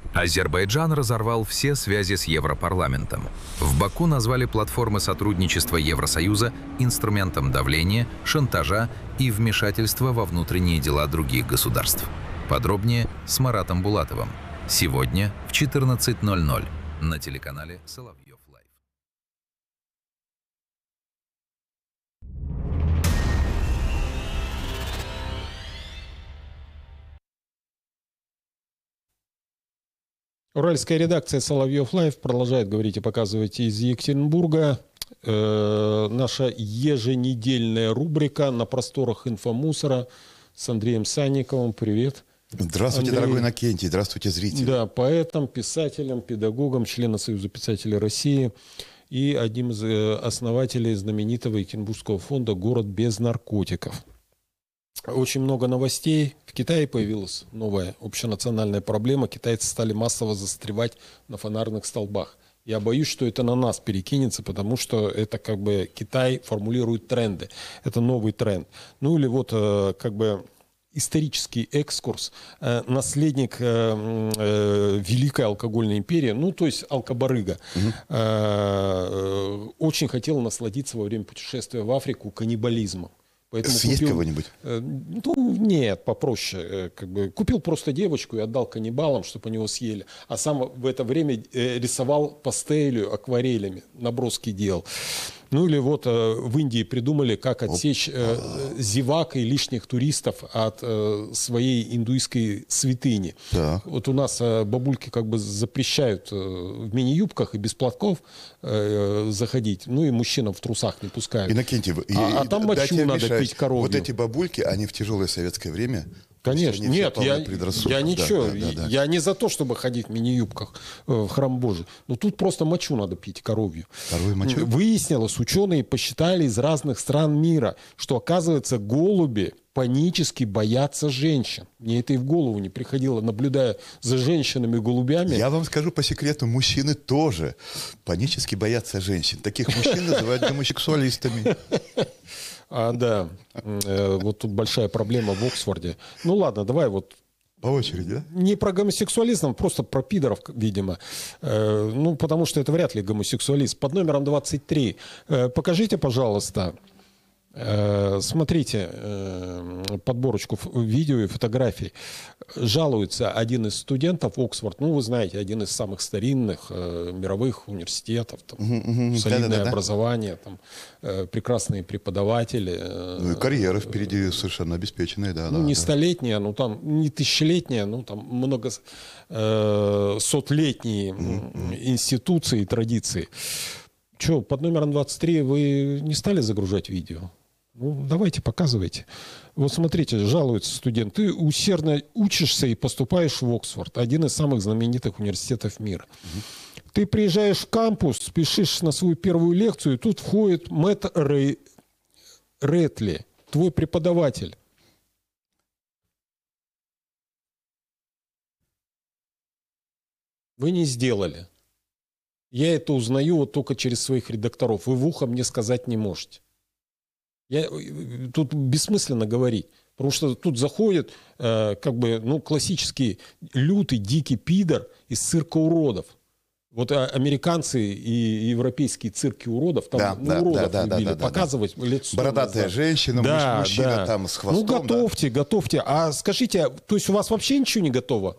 Азербайджан разорвал все связи с Европарламентом. В Баку назвали платформы сотрудничества Евросоюза инструментом давления, шантажа и вмешательства во внутренние дела других государств. Подробнее с Маратом Булатовым. Сегодня в 14:00 на телеканале Соловьев Лайв. Уральская редакция Соловьев Лайв продолжает говорить и показывать из Екатеринбурга. Наша еженедельная рубрика «На просторах инфомусора» с Андреем Санниковым. Привет. Здравствуйте, Андрей. Дорогой Иннокентий. Здравствуйте, зрители. Да, поэтом, писателем, педагогом, членом Союза писателей России и одним из основателей знаменитого Екатеринбургского фонда «Город без наркотиков». Очень много новостей. В Китае появилась новая общенациональная проблема. Китайцы стали массово застревать на фонарных столбах. Я боюсь, что это на нас перекинется, потому что это как бы Китай формулирует тренды. Это новый тренд. Ну или вот как бы исторический экскурс. Наследник Великой алкогольной империи, ну то есть алкобарыга, очень хотел насладиться во время путешествия в Африку каннибализмом. Поэтому съесть кого-нибудь? Ну, нет, попроще. Как бы, купил просто девочку и отдал каннибалам, чтобы они его съели. А сам в это время рисовал пастелью, акварелями, наброски делал. Ну или вот в Индии придумали, как отсечь зевак и лишних туристов от своей индуистской святыни. Так. Вот у нас бабульки как бы запрещают в мини-юбках и без платков заходить. Ну и мужчинам в трусах не пускают. Иннокентий, а там мочу надо пить коровью. Вот эти бабульки, они в тяжелое советское время... Конечно, нет, я ничего, я не за то, чтобы ходить в мини-юбках в храм Божий. Но тут просто мочу надо пить коровью. Выяснилось, ученые посчитали из разных стран мира, что, оказывается, голуби панически боятся женщин. Мне это и в голову не приходило, наблюдая за женщинами и голубями. Я вам скажу по секрету, мужчины тоже панически боятся женщин. Таких мужчин называют гомосексуалистами. Да, вот тут большая проблема в Оксфорде. Ну ладно, давай вот. По очереди, да? Не про гомосексуализм, просто про пидоров, видимо. Ну, потому что это вряд ли гомосексуалист. Под номером 23. Покажите, пожалуйста. Смотрите подборочку видео и фотографий. Жалуется один из студентов Оксфорд, ну вы знаете, один из самых старинных мировых университетов, там, солидное образование, там, прекрасные преподаватели. Ну и карьера впереди совершенно обеспеченная, да. Ну не столетняя, ну там не тысячелетняя, ну там много сотлетние институции и традиции. Что, под номером 23 вы не стали загружать видео? Ну, давайте, показывайте. Вот смотрите, жалуется студент. Ты усердно учишься и поступаешь в Оксфорд, один из самых знаменитых университетов мира. Ты приезжаешь в кампус, спешишь на свою первую лекцию, и тут входит Мэтт Рэтли, твой преподаватель. Вы не сделали. Я это узнаю вот только через своих редакторов. Вы в ухо мне сказать не можете. Тут бессмысленно говорить. Потому что тут заходит как бы, ну, классический лютый, дикий пидор из цирка уродов. Вот американцы и европейские цирки уродов, там уродов любили показывать лицо. Бородатая женщина, мужчина там с хвостом. Ну, готовьте. А скажите, то есть у вас вообще ничего не готово?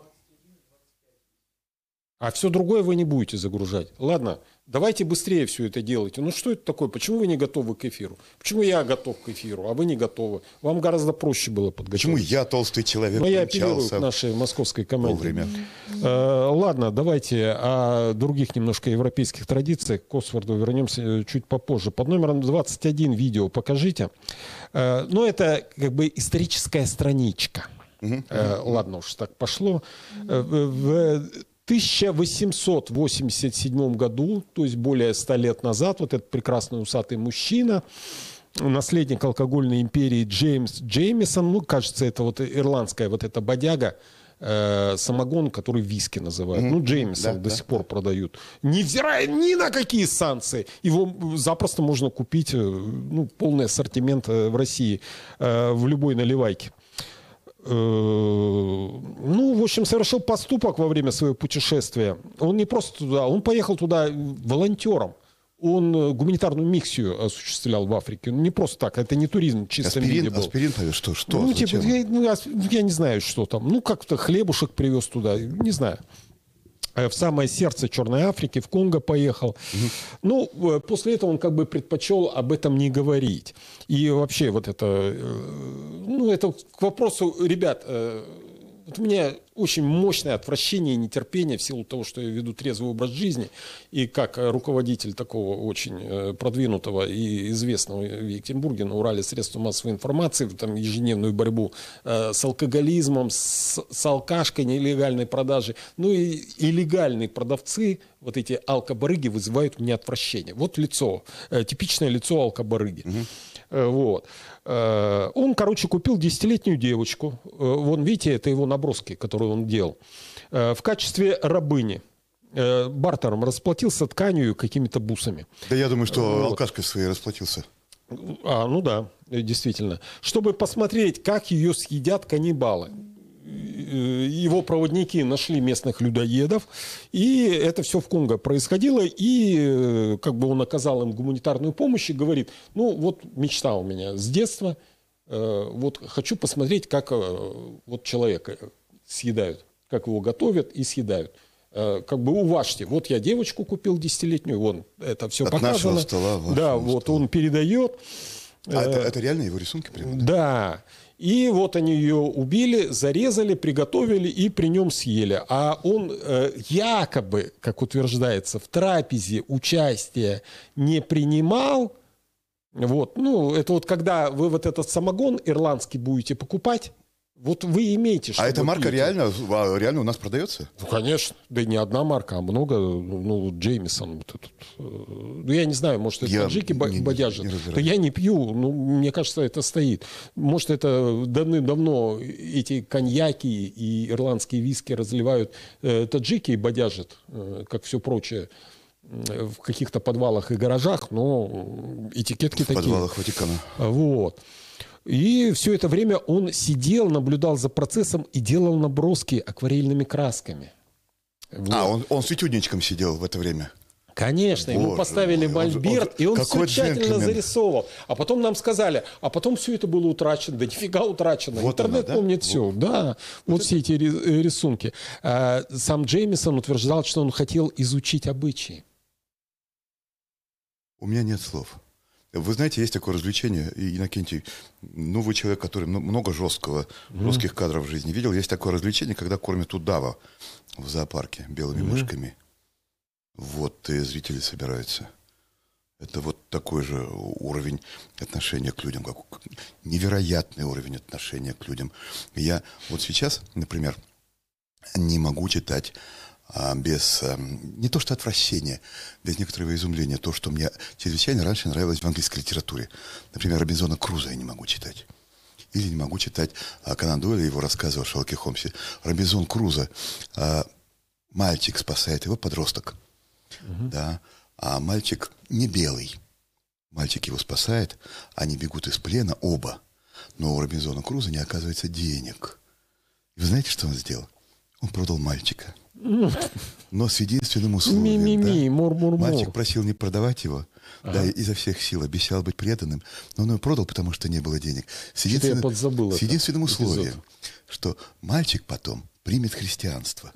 А все другое вы не будете загружать. Ладно, давайте быстрее все это делайте. Ну что это такое? Почему вы не готовы к эфиру? Почему я готов к эфиру, а вы не готовы? Вам гораздо проще было подготовиться. Почему я, толстый человек, но я апеллирую к нашей московской команде. Вовремя. Ладно, давайте о других немножко европейских традициях. К Оксфорду вернемся чуть попозже. Под номером 21 видео покажите. Ну, это как бы историческая страничка. Ладно уж, так пошло. В 1887 году, то есть более 100 лет назад, вот этот прекрасный усатый мужчина, наследник алкогольной империи Джеймс Джеймисон, ну, кажется, это вот ирландская вот эта бодяга, самогон, который виски называют. Ну, Джеймисон до сих пор продают. Невзирая ни на какие санкции. Его запросто можно купить, ну, полный ассортимент в России, в любой наливайке. Ну, в общем, совершил поступок во время своего путешествия. Он не просто туда, он поехал туда волонтером. Он гуманитарную миссию осуществлял в Африке. Не просто так, это не туризм в чистом виде был. Аспирин повез, что? Ну, типа, я не знаю, что там. Ну, как-то хлебушек привез туда, не знаю. В самое сердце Черной Африки, в Конго поехал. Ну, после этого он как бы предпочел об этом не говорить. И вообще вот это... Ну, это к вопросу, ребят, вот у меня очень мощное отвращение и нетерпение в силу того, что я веду трезвый образ жизни. И как руководитель такого очень продвинутого и известного в Екатеринбурге на Урале средства массовой информации, там ежедневную борьбу с алкоголизмом, с алкашкой, нелегальной продажей. Ну и легальные продавцы, вот эти алкобарыги, вызывают у меня отвращение. Вот лицо, типичное лицо алкобарыги. Вот. Он, короче, купил 10-летнюю девочку. Вон, видите, это его наброски, которые он делал. В качестве рабыни. Бартером расплатился тканью и какими-то бусами. Да я думаю, что алкашкой своей расплатился. Ну да, действительно. Чтобы посмотреть, как ее съедят каннибалы. Его проводники нашли местных людоедов, и это все в Конго происходило, и как бы он оказал им гуманитарную помощь и говорит, ну вот мечта у меня с детства, вот хочу посмотреть, как вот человека съедают, как его готовят и съедают. Как бы уважьте, вот я девочку купил 10-летнюю, вон это все от показано. Нашего стола, да, вот стола. Он передает. Это реально его рисунки прямо? Да. И вот они ее убили, зарезали, приготовили и при нем съели. А он якобы, как утверждается, в трапезе участия не принимал. Вот. Ну, это вот когда вы вот этот самогон ирландский будете покупать, вот вы имеете... А эта марка реально у нас продается? Ну, конечно. Да и не одна марка, а много. Ну, Джеймисон. Вот этот. Ну, я не знаю, может, это таджики бодяжат. Да я не пью. Ну, мне кажется, это стоит. Может, это давным-давно эти коньяки и ирландские виски разливают таджики и бодяжат, как все прочее, в каких-то подвалах и гаражах, но этикетки такие. В подвалах Ватикана. Вот. И все это время он сидел, наблюдал за процессом и делал наброски акварельными красками. Вот. Он с этюдничком сидел в это время? Конечно, ему поставили мольберт, и он все тщательно зарисовывал. А потом нам сказали, а потом все это было утрачено. Да нифига утрачено. Вот интернет помнит все. Да, вот все эти рисунки. Сам Джеймисон утверждал, что он хотел изучить обычаи. У меня нет слов. Вы знаете, есть такое развлечение, Иннокентий, ну вы человек, который много жестких кадров в жизни видел, есть такое развлечение, когда кормят удава в зоопарке белыми мышками. Вот и зрители собираются. Это вот такой же уровень отношения к людям, невероятный уровень отношения к людям. Я вот сейчас, например, не могу читать без, не то что отвращения, без некоторого изумления, то, что мне чрезвычайно раньше нравилось в английской литературе. Например, Робинзона Крузо я не могу читать. Или не могу читать Конан Дойля, его рассказы о Шерлоке Холмсе. Робинзон Крузо, мальчик спасает его, подросток. Да, а мальчик не белый. Мальчик его спасает, они бегут из плена оба. Но у Робинзона Крузо не оказывается денег. И вы знаете, что он сделал? Он продал мальчика. Но с единственным условием. Да? Мальчик просил не продавать его, да, изо всех сил обещал быть преданным, но он его продал, потому что не было денег. С единственным условием, что мальчик потом примет христианство.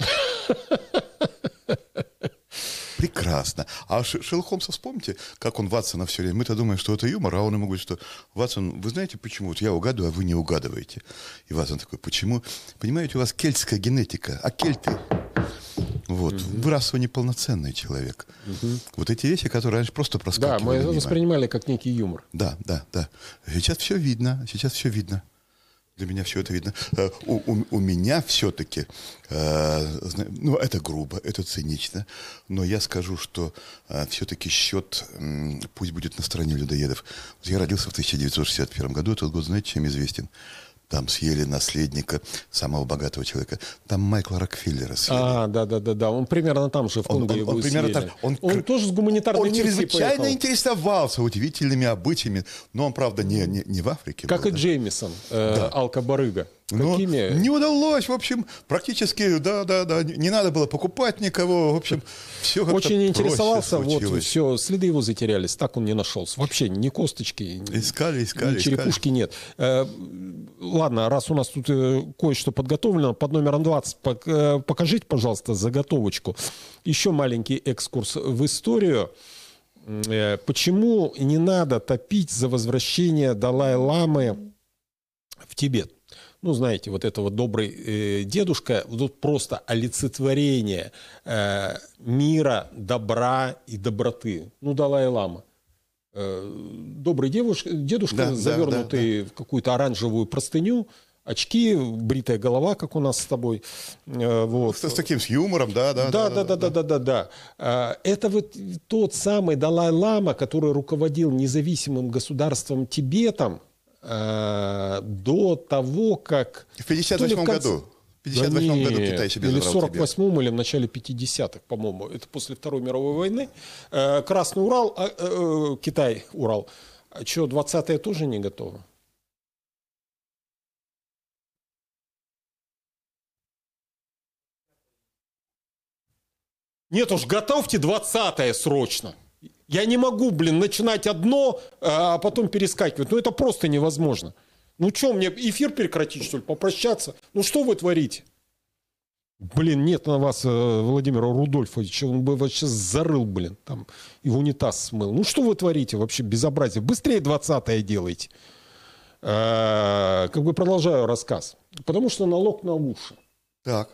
Прекрасно. А Шерлок Холмса, вспомните, как он Ватсона все время. Мы-то думаем, что это юмор, а он ему говорит, что Ватсон, вы знаете почему? Вот я угадываю, а вы не угадываете. И Ватсон такой, почему? Понимаете, у вас кельтская генетика, а кельты... Вот, вы расово неполноценный человек. Вот эти вещи, которые раньше просто проскакивали. Да, мы это воспринимали как некий юмор. Да. Сейчас все видно. Для меня все это видно. У меня все-таки, ну, это грубо, это цинично, но я скажу, что все-таки счет пусть будет на стороне людоедов. Я родился в 1961 году, этот год, знаете, чем известен? Там съели наследника самого богатого человека. Там Майкла Рокфеллера съели. Да. Он примерно там же в Конго его съели. Он тоже с гуманитарной миссией поехал. Он чрезвычайно интересовался удивительными обычаями, но он, правда, не в Африке. Как был, и Джеймисон, алкобарыга. Какими? Не удалось, в общем, практически, да, не надо было покупать никого, в общем, все как-то очень интересовался, проще вот, случилось. все, следы его затерялись, так он не нашелся. Вообще ни косточки, Искали, ни черепушки нет. Ладно, раз у нас тут кое-что подготовлено, под номером 20 покажите, пожалуйста, заготовочку. Еще маленький экскурс в историю. Почему не надо топить за возвращение Далай-ламы в Тибет? Ну, знаете, вот это вот добрый дедушка, тут просто олицетворение мира, добра и доброты. Ну, Далай-лама. Добрый дедушка, завернутый в какую-то оранжевую простыню, очки, бритая голова, как у нас с тобой. Вот. С таким с юмором, да. Это вот тот самый Далай-лама, который руководил независимым государством Тибетом до того, как... В 58 году. В 58 году Китай себе или забрал в 48-м, или в начале 50-х, по-моему. Это после Второй мировой войны. Красный Урал, Китай, Урал. А что, 20-е тоже не готово? Нет уж, готовьте 20-е срочно. Я не могу, начинать одно, а потом перескакивать. Ну, это просто невозможно. Ну, что, мне эфир прекратить, что ли, попрощаться? Ну, что вы творите? Нет на вас Владимира Рудольфовича. Он бы вас сейчас зарыл, там, и в унитаз смыл. Ну, что вы творите вообще, безобразие? Быстрее 20-е делайте. Как бы продолжаю рассказ. Потому что налог на уши. Так.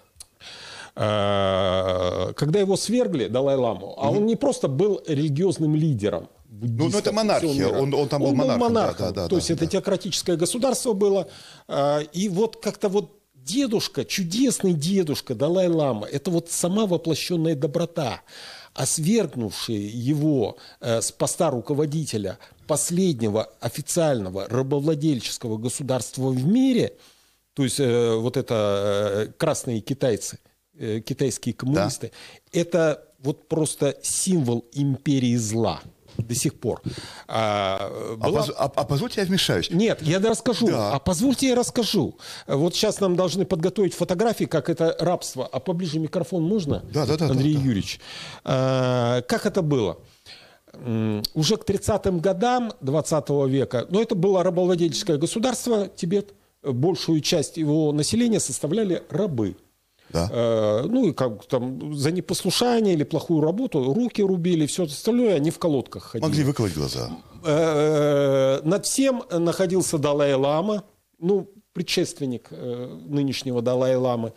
Когда его свергли, Далай-ламу, а он не просто был религиозным лидером. Ну, это монархия, он там был монархом. То есть это теократическое государство было. И вот как-то вот дедушка, чудесный дедушка Далай-лама, это вот сама воплощенная доброта. А свергнувшие его с поста руководителя последнего официального рабовладельческого государства в мире, то есть вот это красные китайцы, китайские коммунисты, это вот просто символ империи зла до сих пор. Позвольте я вмешаюсь? Нет, я расскажу. Да. Позвольте я расскажу. Вот сейчас нам должны подготовить фотографии, как это рабство. А поближе микрофон можно? Да. Андрей Юрьевич. Как это было? Уже к 30-м годам 20 века, но это было рабовладельческое государство, Тибет, большую часть его населения составляли рабы. Да. Ну и как там за непослушание или плохую работу руки рубили, все остальное, они в колодках ходили. Могли выколоть глаза. Над всем находился Далай-лама, ну, предшественник нынешнего Далай-ламы.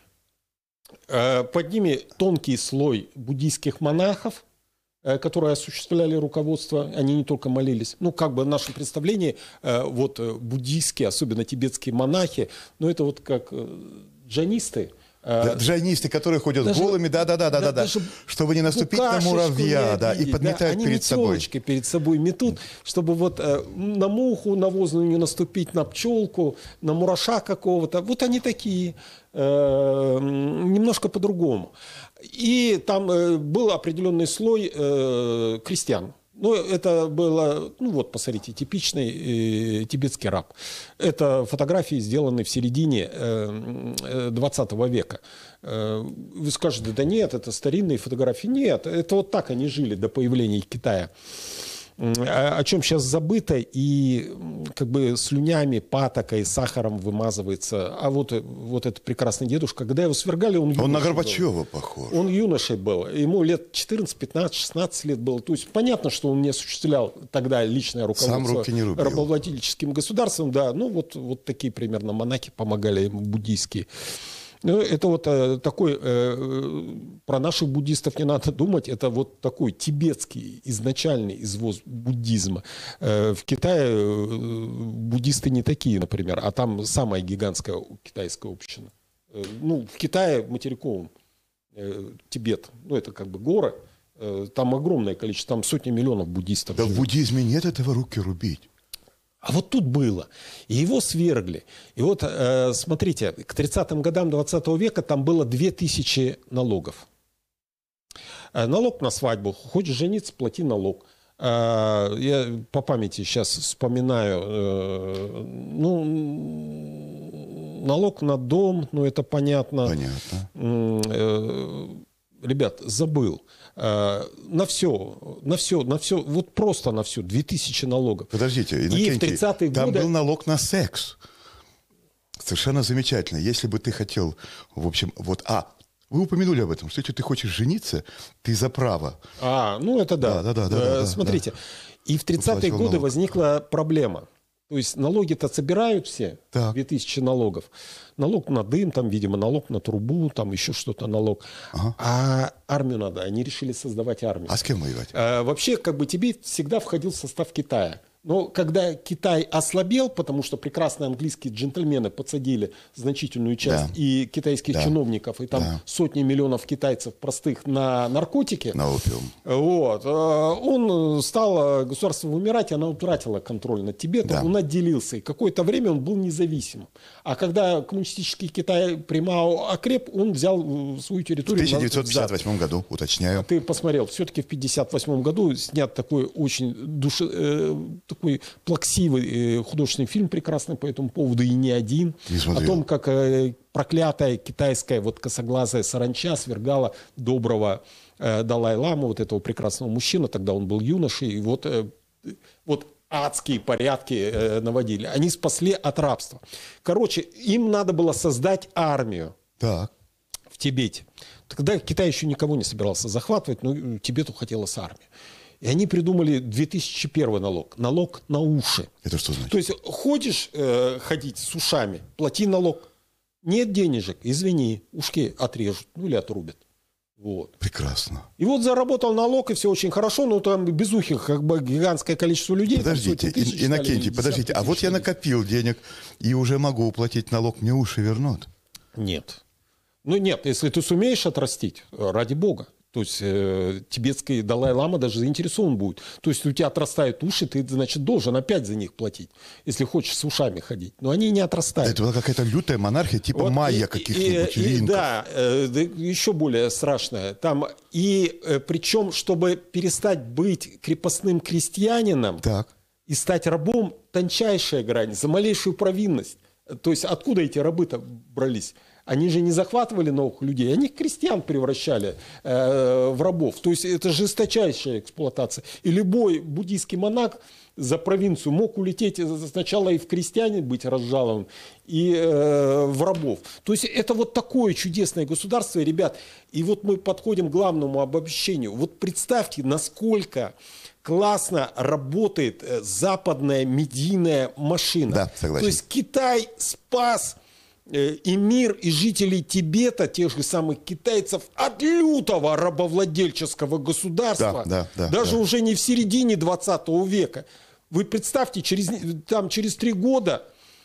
Под ними тонкий слой буддийских монахов, которые осуществляли руководство, они не только молились. Ну, как бы в нашем представлении, вот буддийские, особенно тибетские монахи, ну, это вот как джанисты. Джанисты, которые ходят голыми, да, чтобы не наступить на муравья, да, и подметают перед собой. Они перед собой метут, чтобы вот на муху навозную не наступить, на пчелку, на мураша какого-то. Вот они такие, немножко по-другому. И там был определенный слой крестьян. Ну, это было, ну вот, посмотрите, типичный тибетский раб. Это фотографии, сделанные в середине 20 века. Вы скажете, да нет, это старинные фотографии. Нет, это вот так они жили до появления Китая. О чем сейчас забыто, и как бы слюнями, патокой, сахаром вымазывается. А вот этот прекрасный дедушка, когда его свергали, он на Горбачева похож. Он юношей был. Ему лет 14, 15, 16 лет было. То есть понятно, что он не осуществлял тогда личное руководство рабовладельческим государством. Да, ну вот такие примерно монахи помогали ему, буддийские. Ну, это вот такой, про наших буддистов не надо думать, это вот такой тибетский изначальный извоз буддизма. В Китае буддисты не такие, например, а там самая гигантская китайская община. Ну, в Китае материковом, Тибет, ну, это как бы горы, там огромное количество, там сотни миллионов буддистов. Да живет. В буддизме нет этого руки рубить. А вот тут было. И его свергли. И вот, смотрите, к 30-м годам 20 века там было 2000 налогов. Налог на свадьбу. Хочешь жениться, плати налог. Я по памяти сейчас вспоминаю. налог на дом, ну это понятно. Понятно. Ребят, забыл. На все, вот просто на все. 2000 налогов. Подождите, и в 30-е там годы... был налог на секс. Совершенно замечательно. Если бы ты хотел, в общем, вот, вы упомянули об этом, что если ты хочешь жениться, ты за право. Ну это да. Да. Смотрите, и в 30-е годы налог. Возникла проблема. То есть налоги-то собирают все, так. 2000 налогов. Налог на дым, там, видимо, налог на трубу, там еще что-то налог. А армию надо. Они решили создавать армию. А с кем воевать? Вообще, как бы тебе всегда входил в состав Китая. Но когда Китай ослабел, потому что прекрасные английские джентльмены подсадили значительную часть и китайских чиновников, и там сотни миллионов китайцев простых на наркотики, на опиум. Вот, он стал государством умирать, и она утратила контроль над Тибетом, он отделился, и какое-то время он был независимым. А когда коммунистический Китай при Мао окреп, он взял свою территорию. В 1958 году, уточняю. Ты посмотрел, все-таки в 1958 году снят такой очень такой плаксивый художественный фильм прекрасный по этому поводу, и не один. О том, как проклятая китайская вот косоглазая саранча свергала доброго Далай-ламу, вот этого прекрасного мужчину, тогда он был юношей, и вот адские порядки наводили. Они спасли от рабства. Короче, им надо было создать армию в Тибете. Тогда Китай еще никого не собирался захватывать, но Тибету хотелось армию. И они придумали 2001 налог. Налог на уши. Это что значит? То есть хочешь ходить с ушами, плати налог. Нет денежек, извини, ушки отрежут, ну или отрубят. Вот. Прекрасно. И вот заработал налог, и все очень хорошо, но там безухих как бы гигантское количество людей. Подождите, Иннокентий, подождите, а вот я накопил денег и уже могу уплатить налог, мне уши вернут? Нет. Ну нет, если ты сумеешь отрастить, ради бога. То есть тибетский Далай-лама даже заинтересован будет. То есть у тебя отрастают уши, ты, значит, должен опять за них платить, если хочешь с ушами ходить. Но они не отрастают. Это была какая-то лютая монархия, типа вот майя каких-нибудь, инков. Да, еще более страшная. Там, причем, чтобы перестать быть крепостным крестьянином и стать рабом, тончайшая грань, за малейшую провинность. То есть откуда эти рабы-то брались? Они же не захватывали новых людей, они крестьян превращали в рабов. То есть это жесточайшая эксплуатация. И любой буддийский монах за провинцию мог улететь сначала и в крестьяне быть разжалован, и в рабов. То есть это вот такое чудесное государство, ребят. И вот мы подходим к главному обобщению. Вот представьте, насколько классно работает западная медийная машина. Да, согласен. То есть Китай спас и мир, и жителей Тибета, тех же самых китайцев, от лютого рабовладельческого государства, даже уже не в середине 20 века. Вы представьте, через 3 года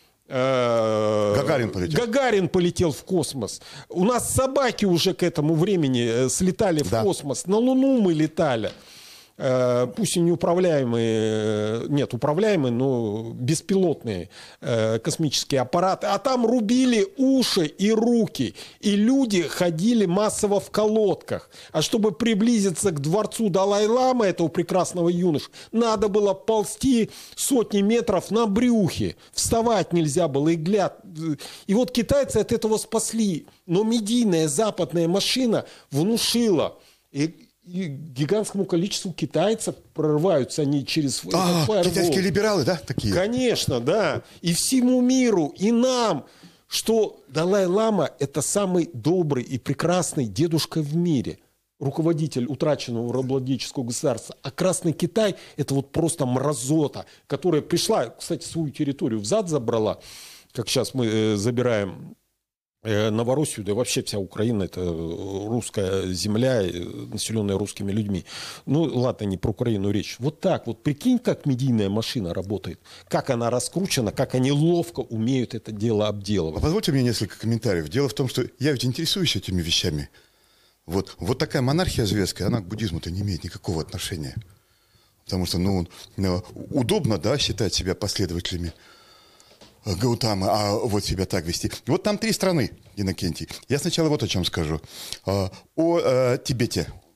Гагарин полетел в космос. У нас собаки уже к этому времени слетали в космос. На Луну мы летали. Пусть и неуправляемые, нет, управляемые, но беспилотные космические аппараты. А там рубили уши и руки. И люди ходили массово в колодках. А чтобы приблизиться к дворцу Далай-ламы, этого прекрасного юноши, надо было ползти сотни метров на брюхе. Вставать нельзя было. И вот китайцы от этого спасли. Но медийная западная машина внушила. И гигантскому количеству китайцев прорываются они через фаервол. Китайские либералы, да, такие? Конечно, да. И всему миру, и нам, что Далай-лама – это самый добрый и прекрасный дедушка в мире, руководитель утраченного рабовладельческого государства. А Красный Китай – это вот просто мразота, которая пришла, кстати, свою территорию взад забрала, как сейчас мы забираем Новороссию, да и вообще вся Украина – это русская земля, населенная русскими людьми. Ну, ладно, не про Украину речь. Вот так вот, прикинь, как медийная машина работает, как она раскручена, как они ловко умеют это дело обделывать. Позвольте мне несколько комментариев. Дело в том, что я ведь интересуюсь этими вещами. Вот такая монархия зверская, она к буддизму-то не имеет никакого отношения. Потому что, удобно, да, считать себя последователями Гаутамы, а вот себя так вести. Вот там 3 страны, Иннокентий. Я сначала вот о чем скажу. О Тибете.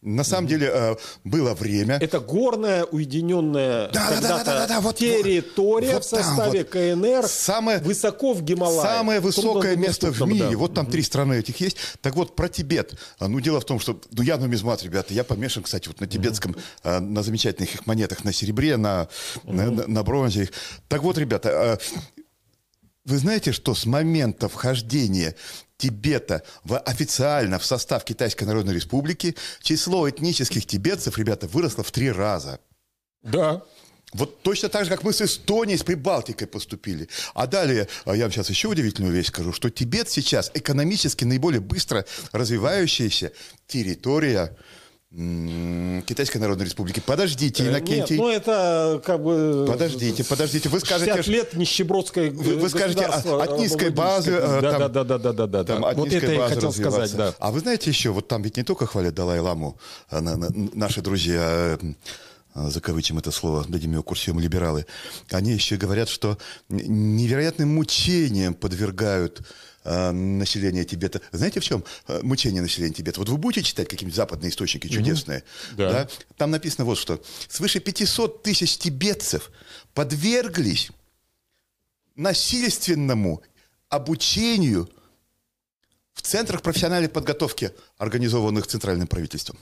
На самом деле было время. Это горная, уединенная территория в составе КНР, высоко в Гималаях. Самое высокое место в мире. Вот там 3 страны этих есть. Так вот, про Тибет. Ну, дело в том, что я нумизмат, ребята. Я помешан, кстати, вот на тибетском, на замечательных их монетах, на серебре, на бронзе. Так вот, ребята, вы знаете, что с момента вхождения Тибета официально в состав Китайской Народной Республики число этнических тибетцев, ребята, выросло в 3 раза. Да. Вот точно так же, как мы с Эстонией, с Прибалтикой поступили. А далее, я вам сейчас еще удивительную вещь скажу, что Тибет сейчас экономически наиболее быстро развивающаяся территория Китайской Народной Республики. Подождите, Иннокентий. Нет, ну это как бы... Подождите. Вы скажете... 60 лет нищебродской Вы скажете от низкой базы... Да. Вот это я хотел сказать, да. А вы знаете еще, вот там ведь не только хвалят Далай-ламу, наши друзья... закавычим это слово, дадим его курсивом либералы, они еще говорят, что невероятным мучением подвергают население Тибета. Знаете, в чем мучение населения Тибета? Вот вы будете читать какие-нибудь западные источники чудесные, да? Там написано вот что. Свыше 500 тысяч тибетцев подверглись насильственному обучению в центрах профессиональной подготовки, организованных центральным правительством.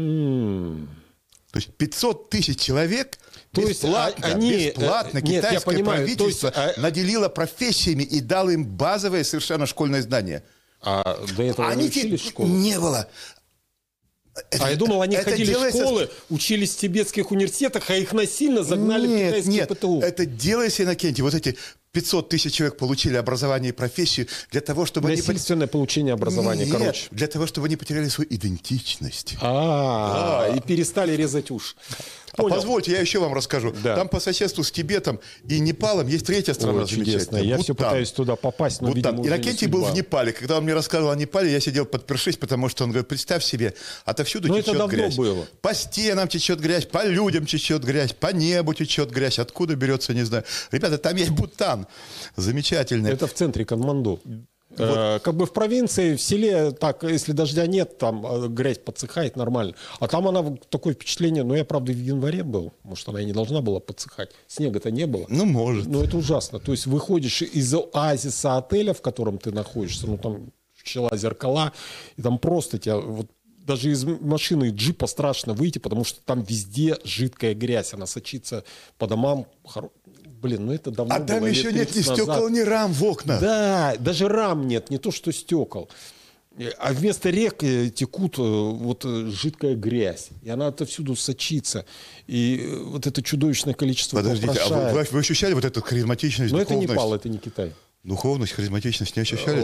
То есть 500 тысяч человек бесплатно китайское правительство наделило профессиями и дало им базовое совершенно школьное знание. А до этого они учились в школе? Не было. Я думал, они ходили в школы, учились в тибетских университетах, а их насильно загнали в китайские ПТУ. Это делается, Иннокентий. Вот эти 500 тысяч человек получили образование и профессию для того, чтобы... Насильственное получение образования, короче. Для того, чтобы они потеряли свою идентичность. И перестали резать уши. Позвольте, я еще вам расскажу. Да. Там по соседству с Тибетом и Непалом есть 3-я страна замечательная. Я все пытаюсь туда попасть, но, видимо, уже Иннокентий был в Непале. Когда он мне рассказывал о Непале, я сидел подпершись, потому что он говорит, представь себе, отовсюду течет грязь. Было. По стенам течет грязь, по людям течет грязь, по небу течет грязь. Откуда берется, не знаю. Ребята, там есть Бутан. Замечательный. Это в центре Катманду. Вот. Как бы в провинции, в селе, так, если дождя нет, там грязь подсыхает нормально. А там она, такое впечатление, я, правда, в январе был, может, она и не должна была подсыхать. Снега-то не было. Может. Но это ужасно. То есть выходишь из оазиса отеля, в котором ты находишься, там пчела, зеркала, и там просто тебя... Даже из машины джипа страшно выйти, потому что там везде жидкая грязь. Она сочится по домам. Это давно было. А там еще нет ни стекол, ни рам в окна. Да, даже рам нет, не то что стекол. А вместо рек текут жидкая грязь. И она отовсюду сочится. И вот это чудовищное количество... Подождите, вы ощущали вот эту харизматичность, духовность? Но это Непал, это не Китай. Духовность, харизматичность не ощущали?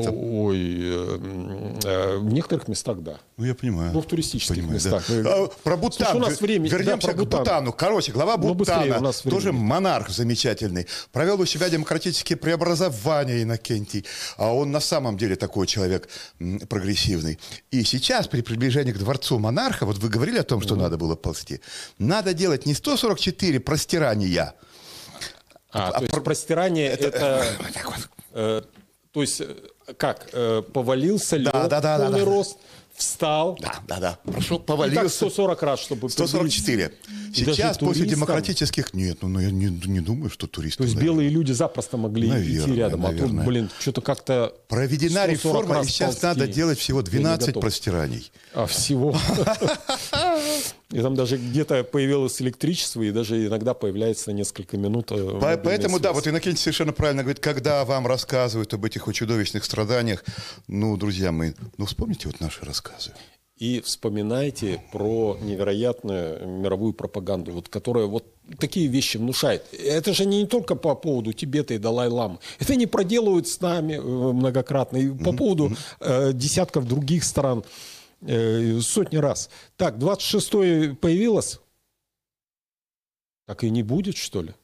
В некоторых местах, да. Я понимаю. В туристических местах. Да. Про Бутан. Слушай, у нас время. Вернемся к Бутану. Короче, глава Бутана, тоже монарх замечательный, провел у себя демократические преобразования, Иннокентий. А он на самом деле такой человек прогрессивный. И сейчас, при приближении к дворцу монарха, вот вы говорили о том, что надо было ползти, надо делать не 144 простирания, то есть простирание это... То есть как? Повалился, лег, полный рост, встал. Да. Прошел, повалился. И так 140 раз, чтобы... 144. Сейчас после демократических... Нет, я не думаю, что туристы... То есть белые люди запросто могли идти рядом. А тут, что-то как-то... Проведена реформа, и сейчас надо делать всего 12 простираний. Всего? И там даже где-то появилось электричество, и даже иногда появляется на несколько минут. Поэтому, да, вот Иннокентий совершенно правильно говорит, когда вам рассказывают об этих чудовищных страданиях, друзья мои, вспомните наши рассказы. И вспоминайте про невероятную мировую пропаганду, которая такие вещи внушает. Это же не только по поводу Тибета и Далай-ламы. Это они проделывают с нами многократно. И по поводу десятков других стран. Сотни раз. Так, 26-е появилось? Так и не будет, что ли?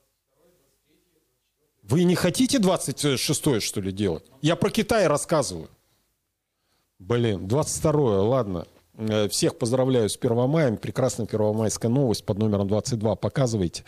Вы не хотите 26-е, что ли, делать? Я про Китай рассказываю. 22-е, ладно. Всех поздравляю с 1 мая. Прекрасная первомайская новость под номером 22. Показывайте.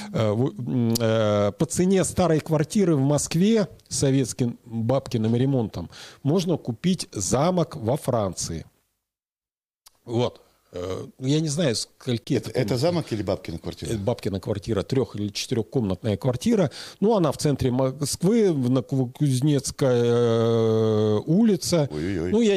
По цене старой квартиры в Москве советским бабкиным ремонтом можно купить замок во Франции. Я не знаю, скольки это замок или бабкина квартира? Это бабкина квартира, 3- или 4-комнатная квартира. Ну, она в центре Москвы, на Кузнецкая улица. Ой-ой-ой. Ну, я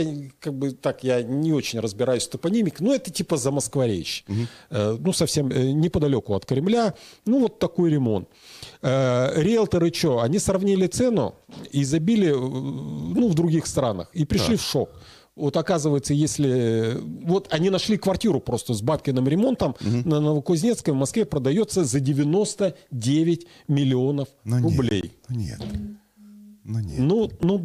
не очень разбираюсь в топонимике, но это типа Замоскворечье. Ну, совсем неподалеку от Кремля. Ну, вот такой ремонт. Риэлторы что? Они сравнили цену и забили, в других странах. И пришли в шок. Вот оказывается, если... Вот они нашли квартиру просто с бабкиным ремонтом на Новокузнецкой в Москве продается за 99 миллионов рублей. Нет. Ну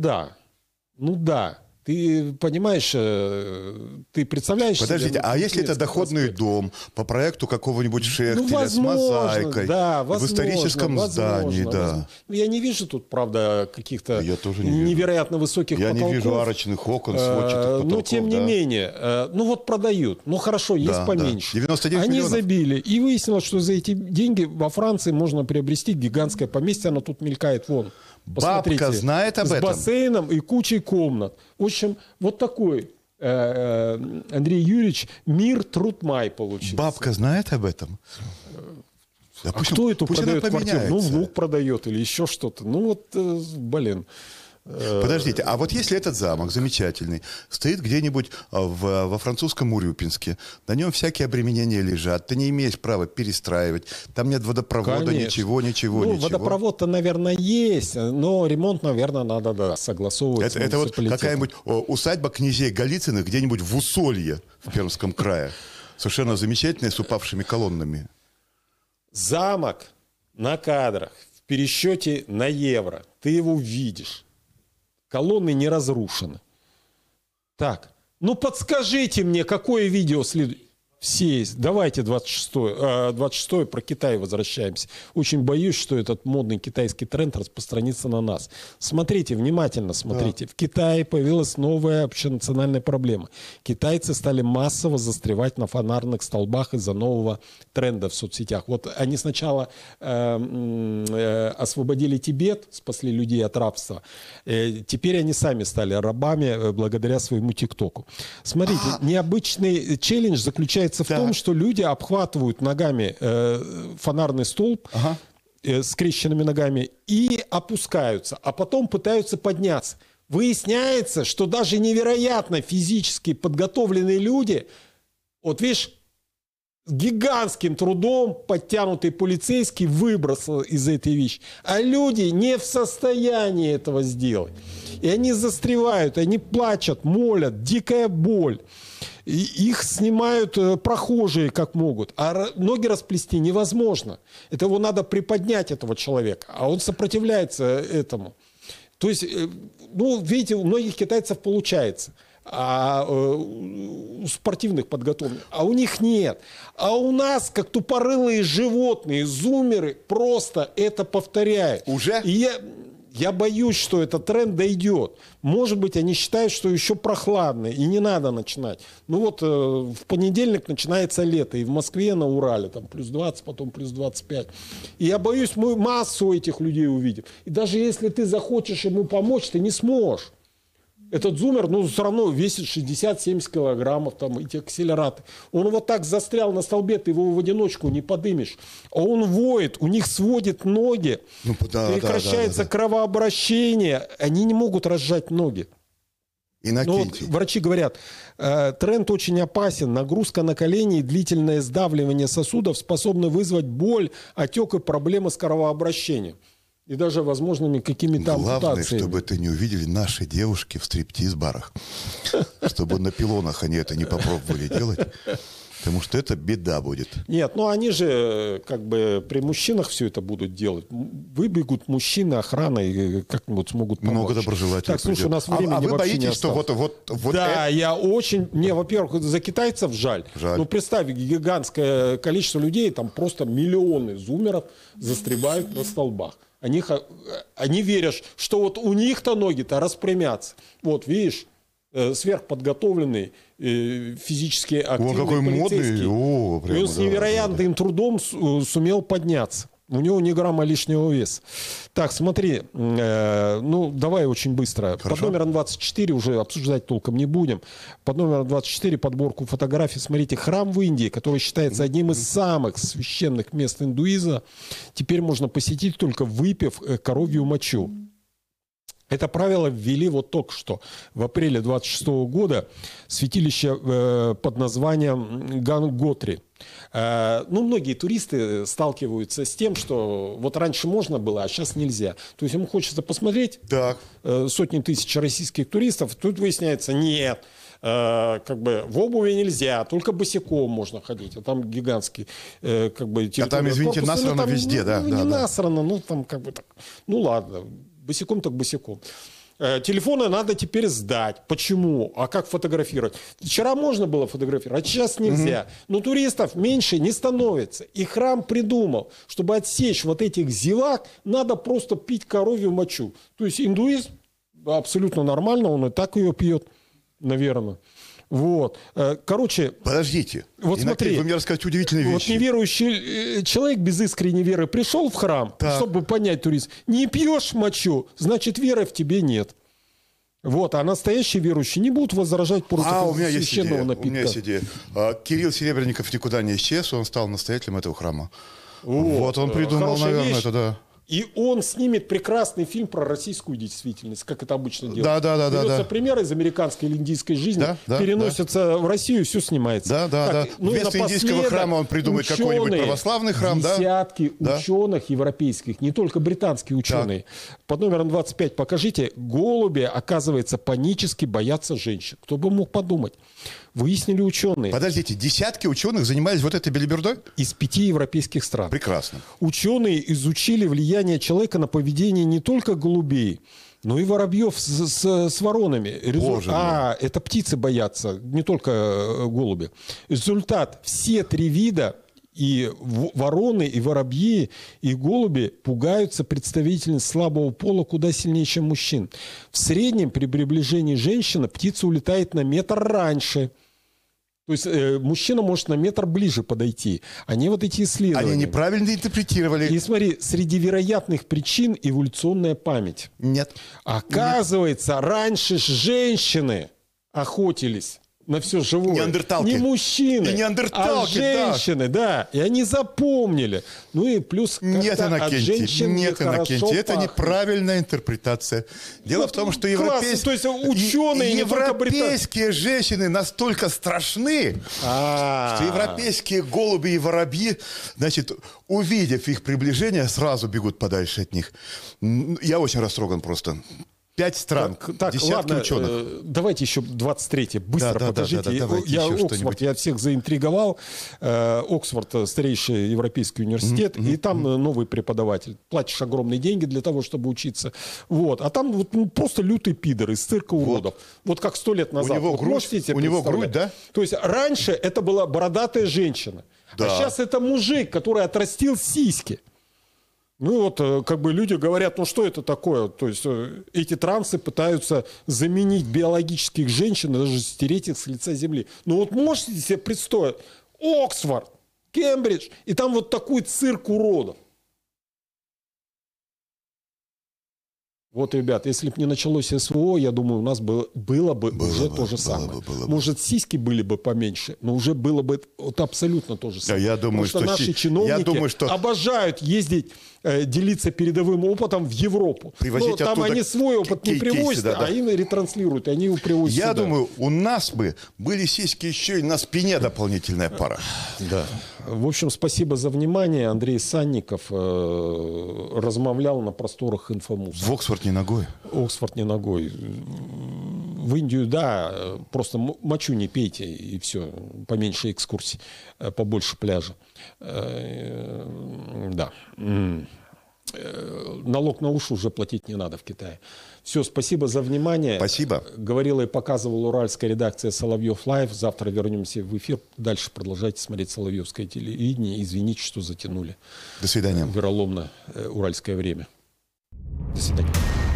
да. Ты понимаешь, ты представляешь... Подождите, а если это доходный дом по проекту какого-нибудь Шехтеля с мозаикой, в историческом здании, да. Я не вижу тут, правда, каких-то невероятно высоких потолков. Я не вижу арочных окон, сводчатых потолков. Но тем не менее, вот продают. Ну хорошо, есть поменьше. 99 Они миллионов. забили. И выяснилось, что за эти деньги во Франции можно приобрести гигантское поместье. Оно тут мелькает вон. Посмотрите, бабка знает об этом? С бассейном и кучей комнат. В общем, вот такой, Андрей Юрьевич, мир Трутмай получился. Бабка знает об этом? Кто эту продает квартиру? Ну, внук продает или еще что-то. Ну, вот, блин. Подождите, а вот если этот замок замечательный стоит где-нибудь во французском Урюпинске, на нем всякие обременения лежат, ты не имеешь права перестраивать, там нет водопровода, ничего. Водопровод-то, наверное, есть, но ремонт, наверное, надо согласовывать. Это вот какая-нибудь усадьба князей Голицыных где-нибудь в Усолье в Пермском крае. Совершенно замечательная, с упавшими колоннами. Замок на кадрах, в пересчете на евро, ты его видишь. Колонны не разрушены. Так, подскажите мне, какое видео следует. Все есть. Давайте 26-е про Китай возвращаемся. Очень боюсь, что этот модный китайский тренд распространится на нас. Смотрите, внимательно смотрите. Да. В Китае появилась новая общенациональная проблема. Китайцы стали массово застревать на фонарных столбах из-за нового тренда в соцсетях. Вот они сначала освободили Тибет, спасли людей от рабства. Теперь они сами стали рабами благодаря своему ТикТоку. Смотрите, необычный челлендж заключается в том, что люди обхватывают ногами фонарный столб скрещенными ногами и опускаются, а потом пытаются подняться. Выясняется, что даже невероятно физически подготовленные люди, вот видишь, с гигантским трудом подтянутый полицейский выбросил из этой вещи, а люди не в состоянии этого сделать. И они застревают, они плачут, молят, дикая боль. И их снимают прохожие как могут. А ноги расплести невозможно. Это его надо приподнять, этого человека. А он сопротивляется этому. То есть, видите, у многих китайцев получается. А у спортивных подготовленных. А у них нет. А у нас, как тупорылые животные, зумеры, просто это повторяют. Уже? И я боюсь, что этот тренд дойдет. Может быть, они считают, что еще прохладно, и не надо начинать. В понедельник начинается лето, и в Москве на Урале там плюс 20, потом плюс 25. И я боюсь, мы массу этих людей увидим. И даже если ты захочешь ему помочь, ты не сможешь. Этот зумер, все равно весит 60-70 килограммов, там, эти акселераты. Он вот так застрял на столбе, ты его в одиночку не подымешь. А он воет, у них сводит ноги, прекращается кровообращение, они не могут разжать ноги. Врачи говорят, тренд очень опасен, нагрузка на колени и длительное сдавливание сосудов способны вызвать боль, отек и проблемы с кровообращением. И даже возможными какими-то ампутациями. Главное, чтобы это не увидели наши девушки в стриптиз-барах. Чтобы на пилонах они это не попробовали делать. Потому что это беда будет. Нет, они же при мужчинах все это будут делать. Выбегут мужчины, охрана и как-нибудь смогут помочь. Много доброжелателей. Так, слушай, у нас времени вы вообще боитесь, не осталось. что Да, я очень... Мне, во-первых, за китайцев жаль. Представь, гигантское количество людей, там просто миллионы зумеров застревают на столбах. Они верят, что вот у них-то ноги-то распрямятся. Вот, видишь, сверхподготовленный, физически активный полицейский. Какой модный. И он с невероятным трудом сумел подняться. У него ни грамма лишнего веса. Так, смотри, давай очень быстро. Хорошо. Под номером 24 уже обсуждать толком не будем. Под номером 24 подборку фотографий. Смотрите, храм в Индии, который считается одним из самых священных мест индуизма, теперь можно посетить, только выпив коровью мочу. Это правило ввели вот только что, в апреле 26 года, святилище под названием Ганготри. Многие туристы сталкиваются с тем, что вот раньше можно было, а сейчас нельзя. То есть ему хочется посмотреть сотни тысяч российских туристов, тут выясняется, нет, в обуви нельзя, только босиком можно ходить. А там гигантский территория. А там, извините, корпуса, насрано везде, да. Не насрано, так. Ну ладно, босиком так босиком. Телефоны надо теперь сдать. Почему? А как фотографировать? Вчера можно было фотографировать, а сейчас нельзя. Но туристов меньше не становится. И храм придумал, чтобы отсечь вот этих зевак, надо просто пить коровью мочу. То есть индуизм абсолютно нормально, он и так ее пьет, наверное. Вот. Короче... Подождите. Вот смотри. Вы мне расскажете удивительные вещи. Вот неверующий человек без искренней веры пришел в храм, чтобы понять туризм. Не пьешь мочу, значит, веры в тебе нет. Вот. А настоящие верующие не будут возражать против священного напитка. У меня есть идея. Кирилл Серебренников никуда не исчез, он стал настоятелем этого храма. Вот он придумал, наверное, это, да. И он снимет прекрасный фильм про российскую действительность, как это обычно делается. Да. Примеры из американской или индийской жизни, переносятся в Россию, все снимается. Да. Вместо индийского храма он придумает какой-нибудь православный храм. Десятки ученых европейских, не только британские ученые. Под номером 25 покажите, голуби, оказывается, панически боятся женщин. Кто бы мог подумать? Выяснили ученые. Подождите, десятки ученых занимались вот этой белибердой? Из 5 европейских стран. Прекрасно. Ученые изучили влияние человека на поведение не только голубей, но и воробьев с воронами. Это птицы боятся, не только голуби. Результат: все 3 вида, и вороны, и воробьи, и голуби, пугаются представительниц слабого пола куда сильнее, чем мужчин. В среднем при приближении женщины птица улетает на метр раньше. То есть мужчина может на метр ближе подойти. Они вот эти исследования. Они неправильно интерпретировали. И смотри, среди вероятных причин эволюционная память. Нет. Оказывается, раньше женщины охотились на все живое. Неандерталки. Не мужчины, а женщины, да. И они запомнили. Ну и плюс нет, от женщин Иннокентий, это неправильная интерпретация. Дело в том, что европейские женщины настолько страшны, что европейские голуби и воробьи, значит, увидев их приближение, сразу бегут подальше от них. Я очень растроган просто. 5 стран, десятки ученых. Давайте еще 23-й. Быстро подождите. Я Оксфорд, я всех заинтриговал. Оксфорд — старейший европейский университет. И там новый преподаватель. Платишь огромные деньги для того, чтобы учиться. Вот. А там вот, просто лютый пидор из цирка уродов. Вот как 100 лет назад. У него грудь, да? То есть раньше это была бородатая женщина. А сейчас это мужик, который отрастил сиськи. Ну вот, люди говорят, ну что это такое? То есть эти трансы пытаются заменить биологических женщин, даже стереть их с лица земли. Ну вот можете себе представить, Оксфорд, Кембридж, и там вот такой цирк уродов. Вот, ребят, если бы не началось СВО, я думаю, у нас было бы уже то же самое. Может, сиськи были бы поменьше, но уже было бы вот абсолютно то же самое. Я думаю, что наши чиновники обожают ездить, делиться передовым опытом в Европу. Привозить там они свой опыт не привозят, а им ретранслируют, они его привозят сюда. Я думаю, у нас бы были сиськи еще и на спине дополнительная пара. Да. В общем, спасибо за внимание. Андрей Санников размовлял на просторах Инфомуса. В Оксфорд не ногой. Оксфорд не ногой. В Индию, да, просто мочу не пейте, и все. Поменьше экскурсий, побольше пляжа. Да. Налог на уши уже платить не надо в Китае. Все, спасибо за внимание. Спасибо. Говорила и показывала уральская редакция Соловьев Лайв. Завтра вернемся в эфир. Дальше продолжайте смотреть Соловьевское телевидение. Извините, что затянули. До свидания. Вероломно уральское время. До свидания.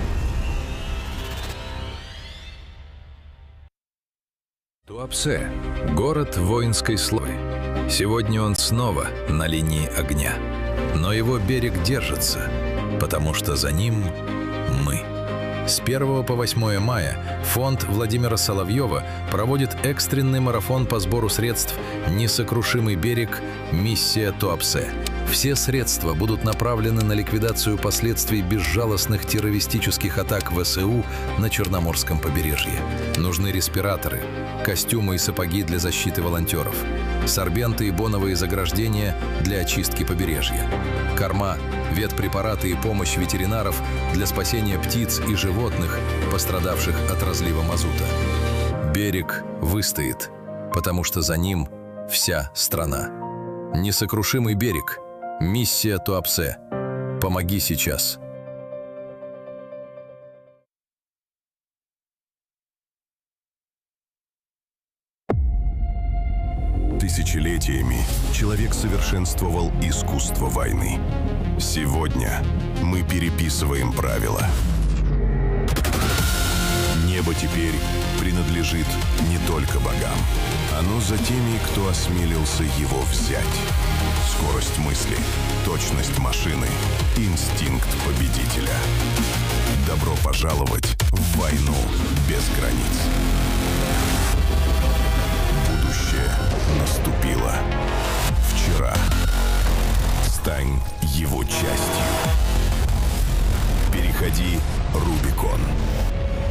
Туапсе – город воинской слой. Сегодня он снова на линии огня. Но его берег держится, потому что за ним мы. С 1 по 8 мая фонд Владимира Соловьева проводит экстренный марафон по сбору средств «Несокрушимый берег. Миссия Туапсе». Все средства будут направлены на ликвидацию последствий безжалостных террористических атак ВСУ на Черноморском побережье. Нужны респираторы, костюмы и сапоги для защиты волонтеров, сорбенты и боновые заграждения для очистки побережья, корма, ветпрепараты и помощь ветеринаров для спасения птиц и животных, пострадавших от разлива мазута. Берег выстоит, потому что за ним вся страна. Несокрушимый берег. Миссия Туапсе. Помоги сейчас. Тысячелетиями человек совершенствовал искусство войны. Сегодня мы переписываем правила. Небо теперь принадлежит не только богам. Оно за теми, кто осмелился его взять. Скорость мысли, точность машины, инстинкт победителя. Добро пожаловать в войну без границ. Будущее наступило. Вчера. Стань его частью. Переходи Рубикон.